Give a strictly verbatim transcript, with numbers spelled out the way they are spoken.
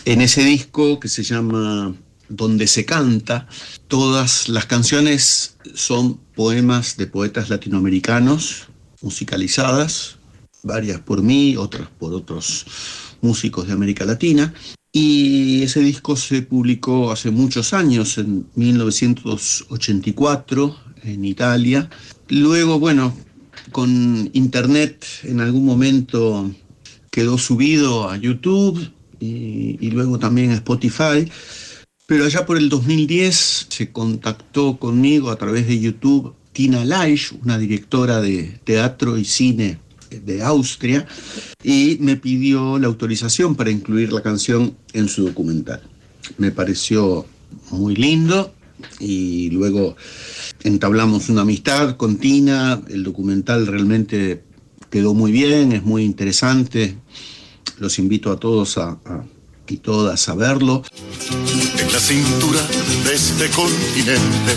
En ese disco, que se llama Donde se canta, todas las canciones son poemas de poetas latinoamericanos, musicalizadas, varias por mí, otras por otros músicos de América Latina. Y ese disco se publicó hace muchos años, en mil novecientos ochenta y cuatro, en Italia. Luego, bueno, con internet en algún momento quedó subido a YouTube y, y luego también a Spotify. Pero allá por el dos mil diez se contactó conmigo a través de YouTube Tina Leisch, una directora de teatro y cine de Austria, y me pidió la autorización para incluir la canción en su documental. Me pareció muy lindo y luego entablamos una amistad con Tina. El documental realmente quedó muy bien, es muy interesante. Los invito a todos a, a, y todas a verlo. En la cintura de este continente